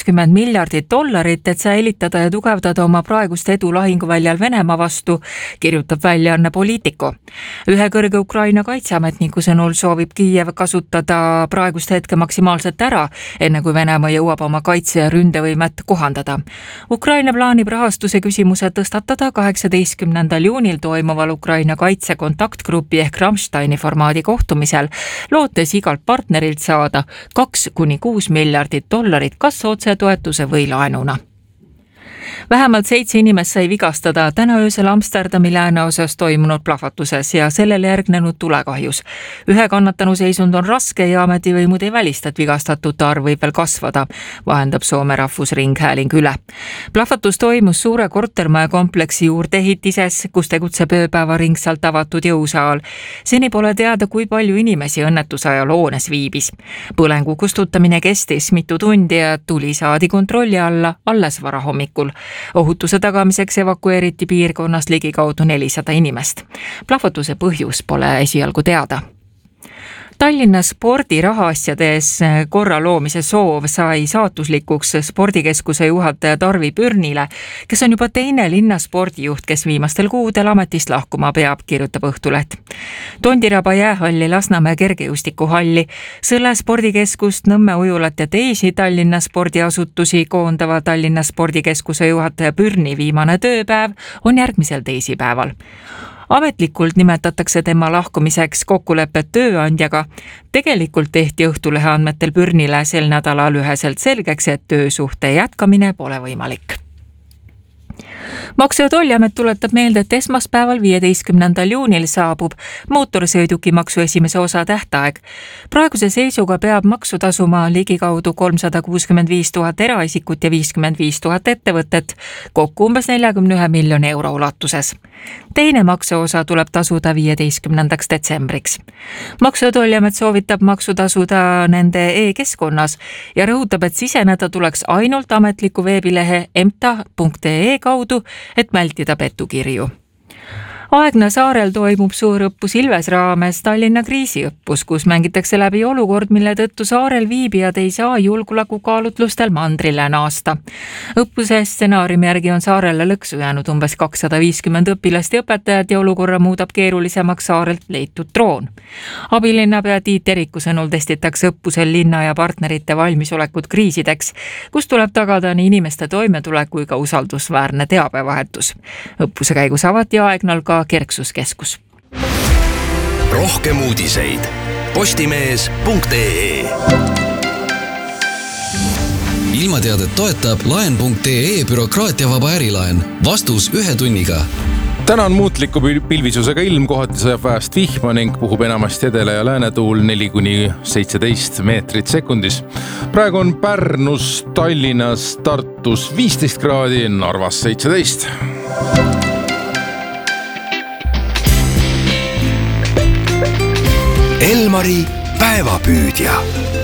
$20 miljardit, et säilitada ja tugevdada oma praegust edu lahinguväljal Venemaa vastu, kirjutab väljaanne Politico. Ühe kõrge Ukraina kaitseametniku sõnul soovib Kiiev kasutada praegust hetke maksimaalselt ära, enne kui Venemaa jõuab oma kaitse- ja ründevõimet kohandada. Ukraina plaanib rahastuse küsimuse tõstatada 18. juunil toimuval Ukraina kaitse kontaktgrupi ehk Rammsteini formaadi kohtumisel, lootes igalt partnerilt saada $2–6 miljardit kas otsetoetuse või laenuna. Vähemalt 7 inimest sai vigastada täna öösel Amsterdami lääneosas toimunud plahvatuses ja sellele järgnenud tulekahjus. Ühe kannatanu seisund on raske ja ametivõimud ei välista, et vigastatute arv võib veel kasvada, vahendab Soome Rahvusringhääling üle. Plahvatus toimus suure kortermaja kompleksi juurdeehitises, kus tegutseb ööpäevaringselt avatud jõusaal. Seni pole teada, kui palju inimesi õnnetuse ajal hoones viibis. Põlengu kustutamine kestis mitu tundi ja tuli saadi kontrolli alla alles varahommikul. Ohutuse tagamiseks evakueeriti piirkonnast ligikaudu 400 inimest. Plahvatuse põhjus pole esialgu teada. Tallinna spordirahaasjades korra loomise soov sai saatuslikuks spordikeskuse juhataja Tarvi Pürnile, kes on juba teine linna spordijuht, kes viimastel kuudel ametist lahkuma peab, kirjutab Õhtuleht. Tondiraba jäähalli, Lasnamäe kergejõustikuhalli, Sõle spordikeskust, Nõmme ujulat ja teisi Tallinna spordiasutusi koondava Tallinna spordikeskuse juhataja Pürni viimane tööpäev on järgmisel teisipäeval. Ametlikult nimetatakse tema lahkumiseks kokkulepet tööandjaga. Tegelikult tehti Õhtulehe andmetel Pürnile sel nädalal üheselt selgeks, et töösuhte jätkamine pole võimalik. Maksu- ja Tolliamet tuletab meelde, et esmaspäeval 15. juunil saabub mootorsõidukimaksu esimese osa tähtaeg. Praeguse seisuga peab maksu tasuma ligikaudu 365 000 eraisikut ja 55 000 ettevõtet, kokku umbes 41 miljoni euro ulatuses. Teine maksuosa tuleb tasuda 15. detsembriks. Maksu- ja Tolliamet soovitab maksu tasuda nende e-keskkonnas ja rõhutab, et siseneda tuleks ainult ametliku veebilehe emta.ee kaudu, et vältida pettukirju. Aegna saarel toimub suurõppus Ilves raames Tallinna kriisiõppus, kus mängitakse läbi olukord, mille tõttu saarel viibijad ei saa julgeolekukaalutlustel mandrile naasta. Õppuse stsenaariumi järgi on saarele lõksu jäänud umbes 250 õpilast ja õpetajad ja olukorra muudab keerulisemaks saarelt leitud droon. Abilinnapea Tiit Teriku sõnul testitakse õppusel linna ja partnerite valmisolekut kriisideks, kus tuleb tagada nii inimeste toimetulek kui ka usaldusväärne teabevahetus. Õppuse käigus avati Aegnal ka Kerksuskeskus. Rohkem uudiseid postimees.ee. Ilmateadet toetab laen.ee bürokraatiavaba ärilaen. Vastus 1 tunniga. Täna on muutliku pilvisusega ilm, kohati sajab vähest vihma ning puhub enamasti edela- ja läänetuul 4–17 meetrit sekundis. Praegu on Pärnus, Tallinnas, Tartus 15 kraadi, Narvas 17. Elmari päevapüüdja.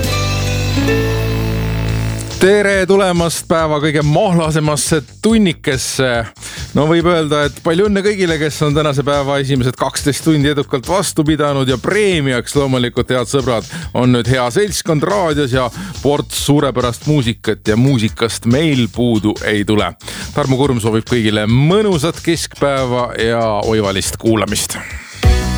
Tere tulemast päeva kõige mahlasemasse tunnikesse. No võib öelda, et palju õnne kõigile, kes on tänase päeva esimesed 12 tundi edukalt vastu pidanud ja preemiaks loomulikult, head sõbrad, on nüüd hea seltskond raadios ja ports suurepärast muusikat ja muusikast meil puudu ei tule. Tarmo Kurm soovib kõigile mõnusat keskpäeva ja oivalist kuulamist.